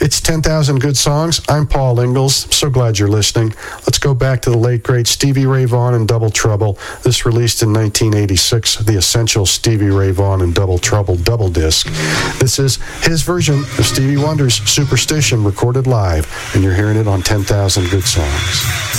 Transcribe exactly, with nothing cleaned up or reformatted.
It's ten thousand Good Songs. I'm Paul Ingalls. So glad you're listening. Let's go back to the late, great Stevie Ray Vaughan and Double Trouble. This released in nineteen eighty-six, the essential Stevie Ray Vaughan and Double Trouble double disc. This is his version of Stevie Wonder's Superstition recorded live, and you're hearing it on ten thousand Good Songs.